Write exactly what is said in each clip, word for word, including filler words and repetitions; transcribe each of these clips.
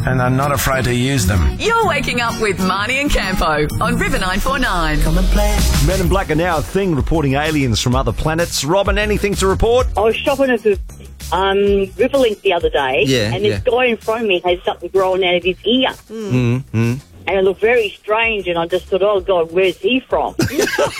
and are not afraid to use them. You're waking up with Marnie and Campo on River nine four nine. Come and play. Men in Black are now a thing, reporting aliens from other planets. Robin, anything to report? I was shopping at the um, Riverlink the other day, Yeah, and this yeah. guy in front of me had something growing out of his ear. Mm-hmm. And it looked very strange, and I just thought, oh, God, where's he from? Well,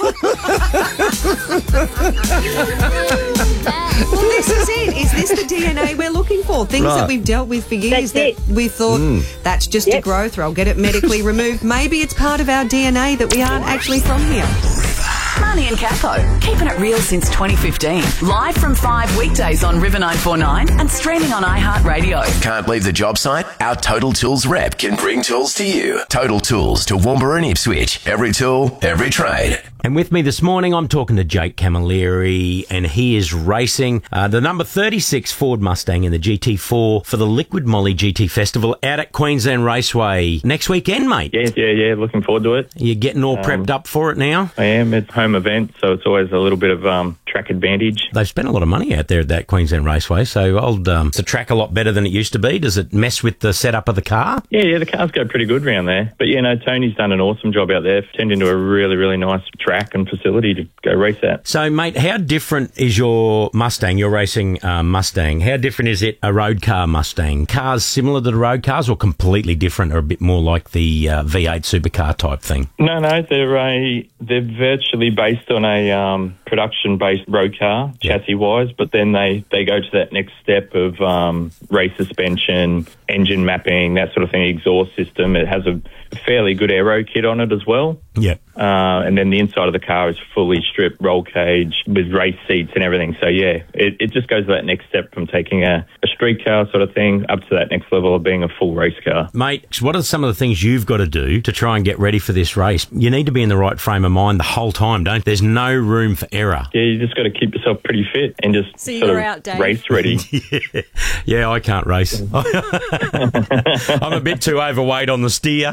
this is it. Is this the D N A we're looking for? Things Right. that we've dealt with for years That's that we thought that's just a Yep. growth, or I'll get it medically removed. Maybe it's part of our D N A that we aren't actually from here. Marnie and Campo, keeping it real since twenty fifteen. Live from five weekdays on River nine four nine and streaming on iHeartRadio. Can't leave the job site? Our Total Tools rep can bring tools to you. Total Tools to Woombra and Ipswich. Every tool, every trade. And with me this morning, I'm talking to Jake Camilleri, and he is racing uh, the number thirty-six Ford Mustang in the G T four for the Liquid Molly G T Festival out at Queensland Raceway next weekend, mate. Yeah, yeah, yeah. Looking forward to it. You're getting all prepped up for it now? I am. It's a home event, so it's always a little bit of um, track advantage. They've spent a lot of money out there at that Queensland Raceway, so old, um, is the track a lot better than it used to be? Does it mess with the setup of the car? Yeah, yeah. The cars go pretty good around there. But, yeah, no, Tony's done an awesome job out there. Turned into a really, really nice track and facility to go race at. So, mate, how different is your Mustang, your racing uh, Mustang? How different is it a road car Mustang? Cars similar to the road cars or completely different, or a bit more like the uh, V eight supercar type thing? No, no, they're a they're virtually based on a um, production-based road car, Yeah. chassis-wise, but then they, they go to that next step of um, race suspension, engine mapping, that sort of thing, exhaust system. It has a fairly good aero kit on it as well. Yep. Uh, and then the inside of the car is fully stripped, roll cage with race seats and everything. So, yeah, it, it just goes to that next step from taking a, a street car sort of thing up to that next level of being a full race car. Mate, what are some of the things you've got to do to try and get ready for this race? You need to be in the right frame of mind the whole time, don't you? There's no room for error. Yeah, you just got to keep yourself pretty fit and just So sort you're of out, Dave. race ready. yeah. yeah, I can't race. I'm a bit too overweight on the steer.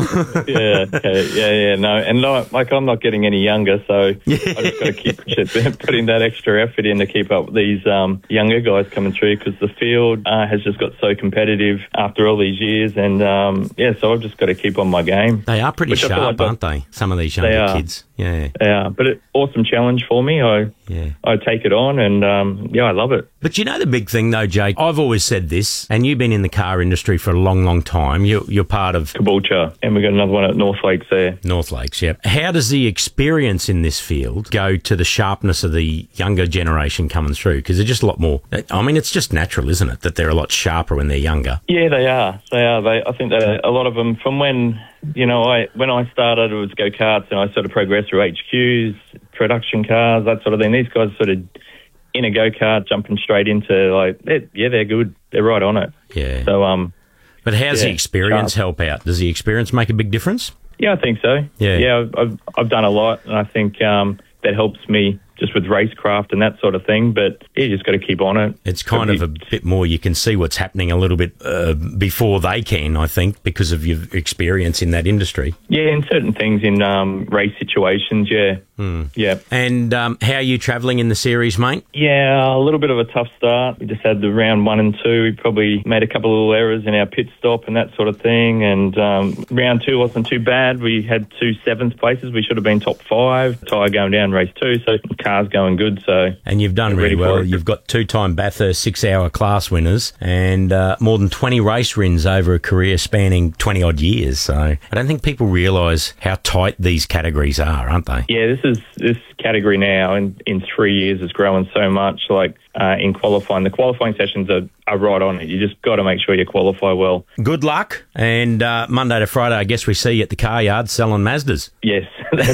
yeah, okay, yeah, yeah, no, and no, like I'm not getting any younger, so I just got to keep putting that extra effort in to keep up with these um, younger guys coming through, because the field uh, has just got so competitive after all these years, and um, yeah, so I've just got to keep on my game. They are pretty Which I feel sharp, like aren't they? Some of these They younger are. kids. Yeah. Yeah, but it, awesome challenge for me. I Yeah. I take it on, and um, yeah, I love it. But you know the big thing, though, Jake? I've always said this, and you've been in the car industry for a long, long time. You're, you're part of Caboolture, and we've got another one at North Lakes there. North Lakes, yep. How does the experience in this field go to the sharpness of the younger generation coming through? Because they're just a lot more... I mean, it's just natural, isn't it, that they're a lot sharper when they're younger? Yeah, they are. They are. They. I think that a lot of them, from when, you know, I when I started, it was go-karts, and I sort of progressed through H Qs, production cars, that sort of thing. These guys sort of in a go-kart, jumping straight into, like, they're, yeah, they're good. They're right on it. Yeah. So, um... But how's yeah, the experience sharp. help out? Does the experience make a big difference? Yeah, I think so. Yeah. Yeah, I've, I've, I've done a lot, and I think um, that helps me just with racecraft and that sort of thing, but yeah, you just got to keep on it. It's kind of a bit more, you can see what's happening a little bit uh, before they can, I think, because of your experience in that industry. Yeah, in certain things, in um, race situations, yeah. Hmm. Yeah. And um, how are you travelling in the series, mate? Yeah, a little bit of a tough start. We just had the round one and two. We probably made a couple of little errors in our pit stop and that sort of thing. And um, round two wasn't too bad. We had two seventh places. We should have been top five. Tyre going down race two, so the car's going good. So And you've done We're really ready for well. it. You've got two-time Bathurst six-hour class winners and uh, more than twenty race wins over a career spanning twenty-odd years. So I don't think people realise how tight these categories are, aren't they? yeah, this is this category now in, in three years is growing so much. Like uh, in qualifying, the qualifying sessions are, are right on it. You just got to make sure you qualify well. Good luck. And uh, Monday to Friday, I guess we see you at the car yard selling Mazdas. Yes, that's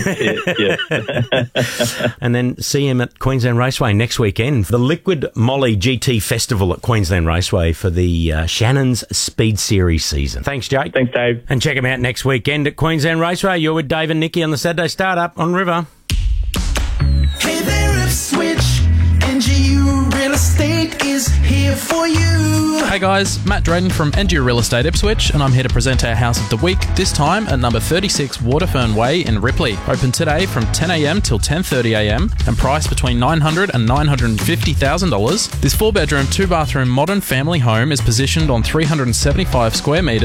it. Yes. And then see him at Queensland Raceway next weekend for the Liquid Molly G T Festival at Queensland Raceway for the uh, Shannon's Speed Series season. Thanks, Jake. Thanks, Dave. And check him out next weekend at Queensland Raceway. You're with Dave and Nikki on the Saturday Startup on River. Hey there, Ipswich. N G U Real Estate is here for you. Hey guys, Matt Drayden from N G U Real Estate Ipswich, and I'm here to present our house of the week, this time at number thirty-six Waterfern Way in Ripley. Open today from ten a m till ten thirty a m and priced between nine hundred thousand dollars and nine hundred fifty thousand dollars. This four bedroom, two bathroom modern family home is positioned on three hundred seventy-five square metres